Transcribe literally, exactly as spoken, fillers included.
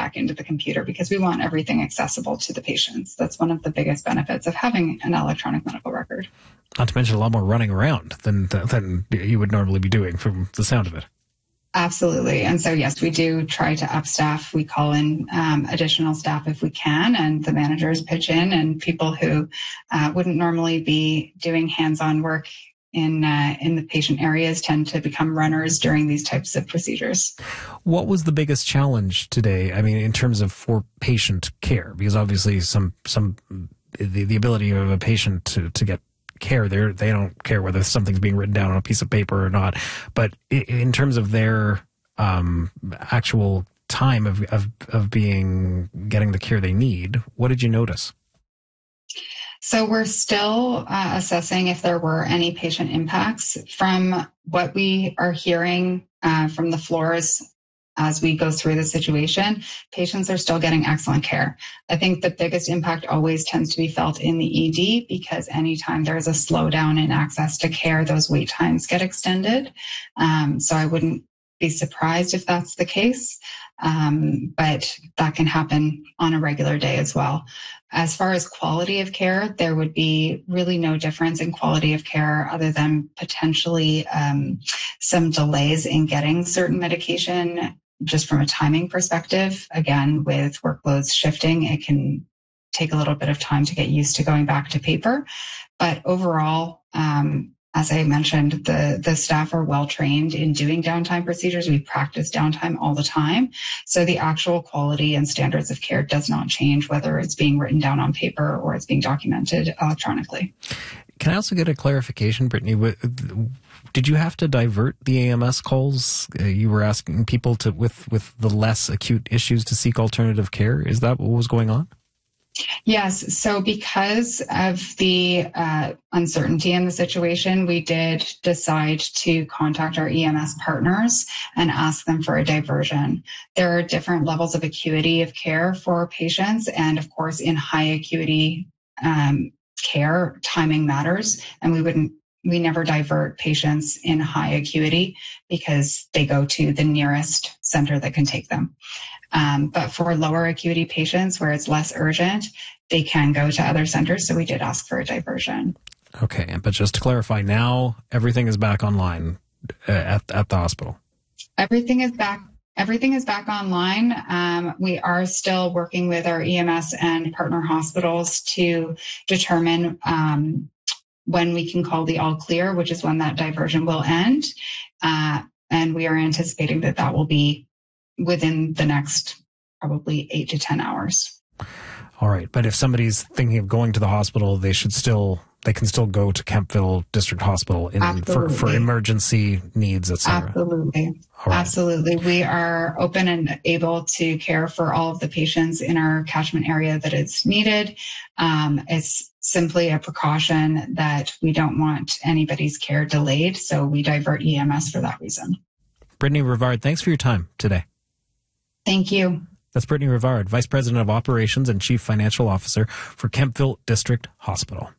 back into the computer because we want everything accessible to the patients. That's one of the biggest benefits of having an electronic medical record. Not to mention a lot more running around than than you would normally be doing from the sound of it. Absolutely. And so, yes, we do try to up staff. We call in um, additional staff if we can, and the managers pitch in, and people who uh, wouldn't normally be doing hands-on work in uh, in the patient areas tend to become runners during these types of procedures. What was the biggest challenge today? I mean, in terms of for patient care, because obviously some some the, the ability of a patient to, to get care, they they don't care whether something's being written down on a piece of paper or not. But in terms of their um, actual time of, of of being getting the care they need, what did you notice? So we're still uh, assessing if there were any patient impacts. From what we are hearing uh, from the floors as we go through the situation, patients are still getting excellent care. I think the biggest impact always tends to be felt in the E D, because anytime there's a slowdown in access to care, those wait times get extended. Um, so I wouldn't be surprised if that's the case, um, but that can happen on a regular day as well. As far as quality of care, there would be really no difference in quality of care other than potentially um, some delays in getting certain medication just from a timing perspective. Again, with workloads shifting, it can take a little bit of time to get used to going back to paper. But overall, um, as I mentioned, the, the staff are well trained in doing downtime procedures. We practice downtime all the time. So the actual quality and standards of care does not change, whether it's being written down on paper or it's being documented electronically. Can I also get a clarification, Brittany? Did you have to divert the A M S calls? Uh, you were asking people to, with, with the less acute issues, to seek alternative care. Is that what was going on? Yes. So because of the uh, uncertainty in the situation, we did decide to contact our E M S partners and ask them for a diversion. There are different levels of acuity of care for patients. And of course, in high acuity um, care, timing matters. And we wouldn't We never divert patients in high acuity because they go to the nearest center that can take them. Um, but for lower acuity patients where it's less urgent, they can go to other centers. So we did ask for a diversion. Okay. But just to clarify, now everything is back online uh, at, at the hospital. Everything is back. Everything is back online. Um, we are still working with our E M S and partner hospitals to determine um, when we can call the all clear, which is when that diversion will end. Uh, and we are anticipating that that will be within the next probably eight to ten hours. All right. But if somebody's thinking of going to the hospital, they should still, they can still go to Kemptville District Hospital in, for, for emergency needs, et cetera. Absolutely. Right. Absolutely. We are open and able to care for all of the patients in our catchment area that is needed. Um, it's simply a precaution that we don't want anybody's care delayed. So we divert E M S for that reason. Brittany Rivard, thanks for your time today. Thank you. That's Brittany Rivard, Vice President of Operations and Chief Financial Officer for Kemptville District Hospital.